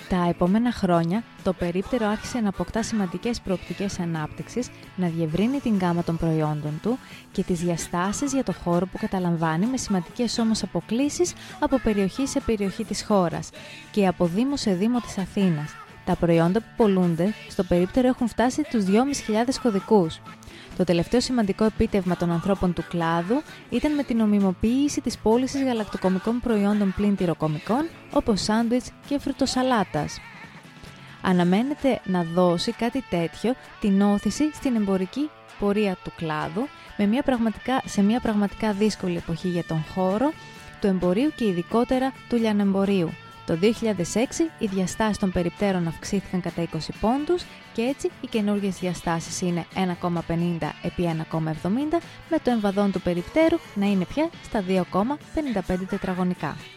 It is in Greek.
Τα επόμενα χρόνια, το περίπτερο άρχισε να αποκτά σημαντικές προοπτικές ανάπτυξης, να διευρύνει την γκάμα των προϊόντων του και τις διαστάσεις για το χώρο που καταλαμβάνει, με σημαντικές όμως αποκλίσεις από περιοχή σε περιοχή της χώρας και από δήμο σε δήμο της Αθήνας. Τα προϊόντα που πωλούνται στο περίπτερο έχουν φτάσει τους 2.500 κωδικούς. Το τελευταίο σημαντικό επίτευγμα των ανθρώπων του κλάδου ήταν με την νομιμοποίηση της πώλησης γαλακτοκομικών προϊόντων πλην τυροκομικών, όπως σάντουιτς και φρουτοσαλάτας. Αναμένεται να δώσει κάτι τέτοιο την όθηση στην εμπορική πορεία του κλάδου, σε μια πραγματικά δύσκολη εποχή για τον χώρο του εμπορίου και ειδικότερα του λιανεμπορίου. Το 2006 οι διαστάσεις των περιπτέρων αυξήθηκαν κατά 20 πόντους και έτσι οι καινούργιες διαστάσεις είναι 1,50 επί 1,70, με το εμβαδόν του περιπτέρου να είναι πια στα 2,55 τετραγωνικά.